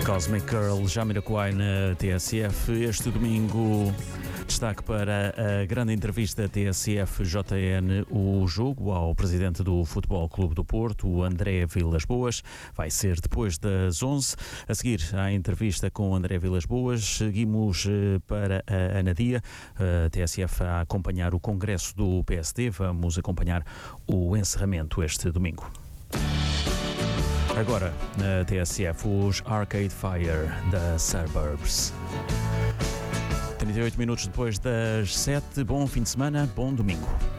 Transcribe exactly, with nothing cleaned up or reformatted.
Cosmic Girl, Jamiroquai na T S F. Este domingo, destaque para a grande entrevista T S F J N, o jogo ao presidente do Futebol Clube do Porto, o André Vilas-Boas. Vai ser depois das onze. A seguir à entrevista com o André Vilas-Boas, seguimos para a Anadia, a T S F a acompanhar o congresso do P S D. Vamos acompanhar o encerramento este domingo. Agora, na T S F, os Arcade Fire da Suburbs. trinta e oito minutos depois das sete. Bom fim de semana, bom domingo.